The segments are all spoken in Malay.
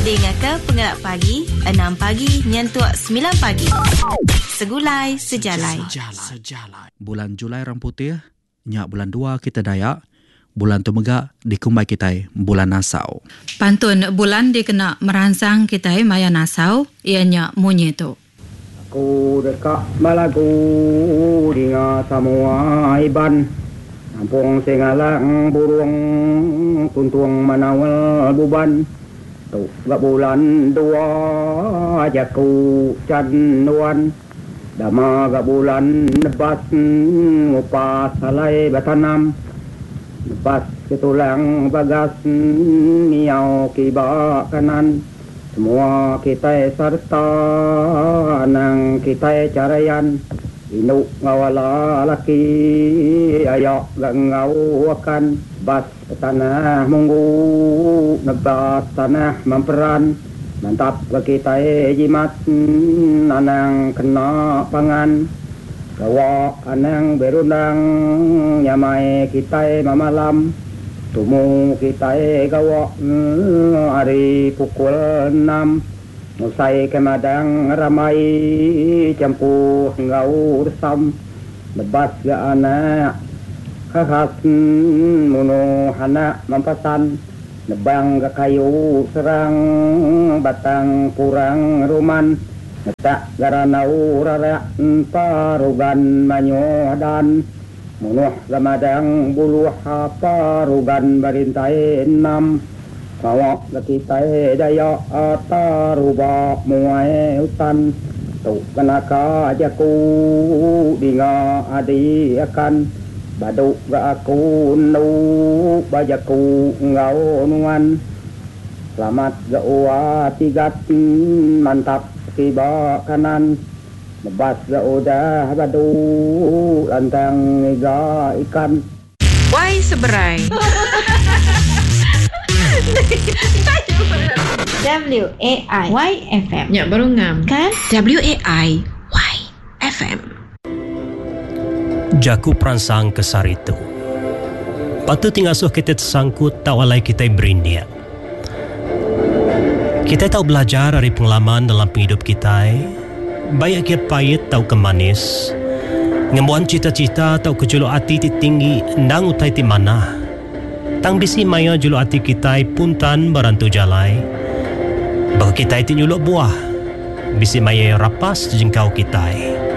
Dengarkan Pengerak Pagi 6 pagi nyentuak 9 pagi. Segulai sejalai. Bulan Julai Orang Putih, nyak bulan 2 kita Dayak. Bulan tu megak dikumbai kita bulan Nasau. Pantun bulan dikena merangsang kita maya Nasau, ianya munyi tu. Aku dekat malaku dengan semua iban. Nampung singalang burung tuntung manawal buban. Tu gak bulan 2 jaku canuan. Dama gak bulan nebas ngupas salai batanam. Lepas ketulang bagas miau kibak kanan. Semua kita serta nang kita carayan. Inuk ngawala laki ayak ngau akan. Bas tanah munggu nebas tanah memperan. Mantap kita jimat anang kena pangan. Gawak anang berundang nyamai kita mamalam. Tumu kita gawak hari pukul 6. Musai kemadang ramai campur ngau resam. Lebas ga anak khas munu anak mampasan. Nebang ga kayu serang batang kurang ruman. Tak garanau rarak parugan manyodan. Munuh gamadang buluh parugan barintai 6. Kawak gakitai daya ataruba muai hutan. Tuk kenaka jaku dinga adi akan. Baduk ga aku nu bajaku ngau nuan. Selamat ga uwa tigat mantap kiba kanan. Lebas ga udah badu lantang iga ikan. Wai seberai. WAI YFM. Ya baru ngam Kan WAI YFM. Jaku perangsang kesar itu. Patut tingasuh kita tersangkut tak walai kita berindia. Kita tahu belajar dari pengalaman dalam hidup kita. Baik kia pahit tahu ke manis. Ngembuan cita-cita tahu ke juluk hati tinggi ndang utai ti mana. Tang bisi maya juluk hati kita puntan barantu jalai. Bagi kita ti nyuluk buah. Bisi maya rapas jengkau kita.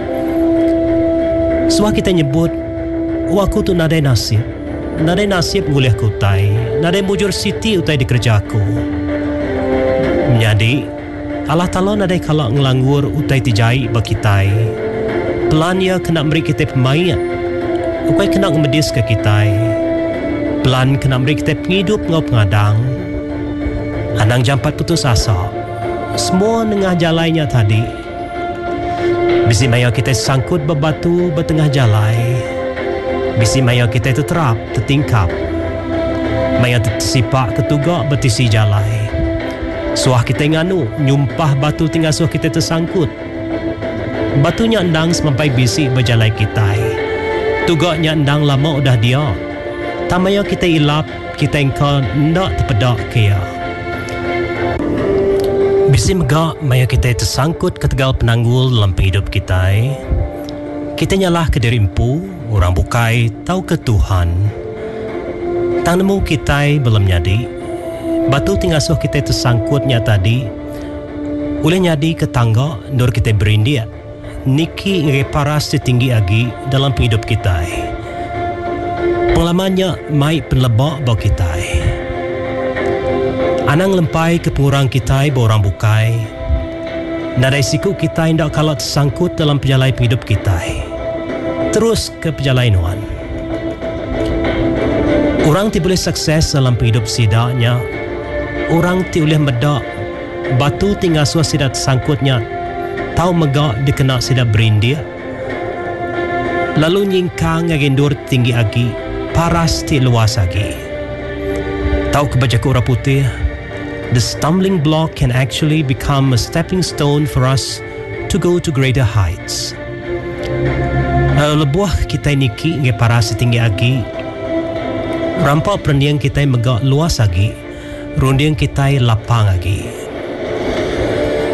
Suah kita nyebut, waku tu nadai nasib. Nadai nasib nguliah kutai. Nadai mujur siti utai di kerjaku. Menjadi Allah Ta'ala nadai kalak ngelanggur utai tijai bakitai. Pelan ia kena beri kita pemain. Ukai kena ngemedis ke kita. Pelan kena beri kita penghidup ngau pengadang. Anang jampat putus asa. Semua nengah jalainya tadi. Bisi maya kita sangkut berbatu bertengah jalai. Bisi maya kita terterap, tertingkap. Maya tersipak ketugak bertisi jalai. Suah kita nganu, nyumpah batu tinggal suah kita tersangkut. Batunya endang semampai bisi berjalai kita. Tugaknya endang lama udah dia. Tamaya kita ilap, kita engkau ndak terpedak kia. Bisi megak, maya kita tersangkut ke tegal penanggul dalam hidup kita. Kita nyalah ke diri empu, orang bukai, tahu ke Tuhan. Tang nemu kita belum nyadi. Batu tinggal suh kita tersangkutnya tadi. Boleh nyadi ke tangga, nur kita berindia. Niki ngeparas setinggi lagi dalam hidup kita. Pengalamannya mai penlebak bau kita. Anang lempai ke pengurang kita orang bukai. Nadai siku kita hendak kalau tersangkut dalam perjalanan hidup kita. Terus ke perjalanan. Orang ti boleh sukses dalam hidup sidaknya. Orang ti boleh medak. Batu tinggal suah sidat sangkutnya. Tahu megak dikena sidat berindia. Lalu nyingkang agendur tinggi lagi. Paras ti luas lagi. Tahu kebajaku orang putih. The stumbling block can actually become a stepping stone for us to go to greater heights. Lebuah kita niki nge paras tinggi lagi. Rampak perendiang kita megak luas lagi. Rundiang kita lapang lagi.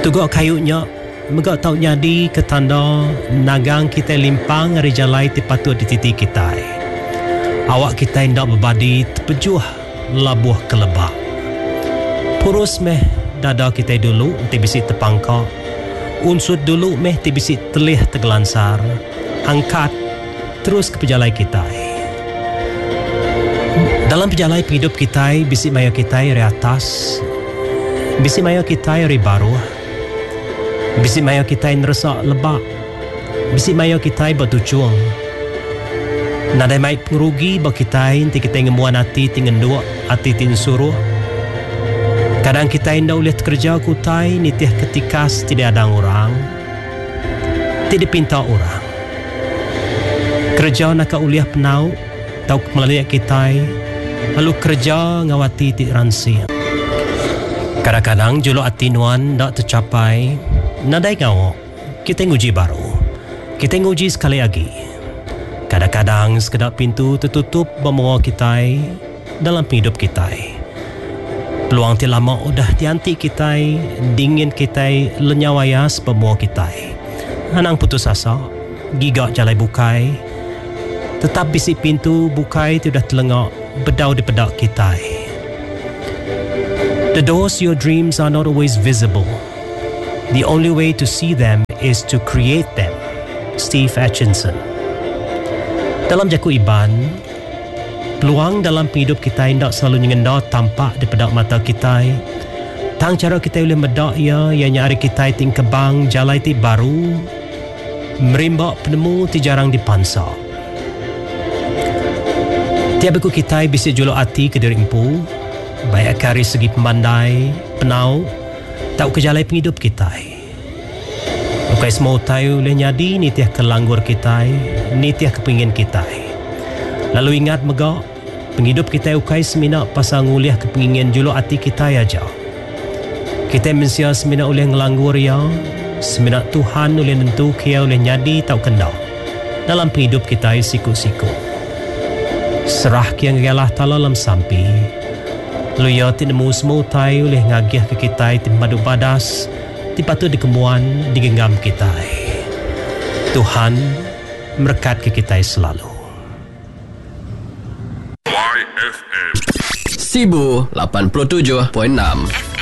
Tugok kayunya megak tau nyadi ketanda nagang kita limpang hari jalai tipatut di titik kita. Awak kita hendak berbadi terpejuh labuh kelebak. Purus meh dada kita dulu ti bisik terpangkak. Unsut dulu meh ti bisik telih tergelansar. Angkat terus ke pejalai kita. Dalam pejalai hidup kita, bisik maya kita dari atas, bisik maya kita dari baru, bisik maya kita ngerasa lebak, bisik maya kita bertujuan. Nadai mai pengerugi bagi kita, nanti kita ngemuan hati tinggal dua, hati tin suruh. Kadang kita hendak ulihat kerja kutai, nitiah ketikas tidak ada orang, tidak pinta orang. Kerja nak uliah penau, tau melalui kita, lalu kerja ngawati ti ransi. Kadang-kadang jolo hati nuan tak tercapai, nadai ngawak, kita nguji baru, kita nguji sekali lagi. Kadang-kadang sekedar pintu tertutup bermula kita dalam hidup kita. Peluang ti lama udah dianti kita, dingin kita lenyawayas bermula kita. Hanang putus asa, gigak jalai bukai, tetap bisik pintu bukai tidak telengak bedau di pedak kita. The doors to your dreams are not always visible. The only way to see them is to create them. Steve Atchison. Dalam jaku iban, peluang dalam hidup kita hendak selalu nyengenda tampak di pedak mata kita. Tang cara kita boleh medak ia ianya hari kita ting kebang jalai ti baru, merimbak penemu ti jarang dipansa. Tiap aku kita bisa jolo hati ke diri empu, baik dari segi pemandai, penau, tak kejalai penghidup kita. Bukai semua tahu oleh nyadi nitiah kelanggur kita, nitiah kepingin kita. Lalu ingat megak, penghidup kita ukai semina pasal nguliah kepingin jolo hati kita aja. Kita mensia semina oleh ngelanggur ya, semina Tuhan oleh nentu kia oleh nyadi tak kena dalam penghidup kita siku-siku. Serah kiang galah tala lam sampi. Luya tinemu semua tahu oleh ngagiah ke kita timadu badas, tipatu dikemuan digenggam kita. Tuhan berkat ke kita selalu. YFM Sibu 87.6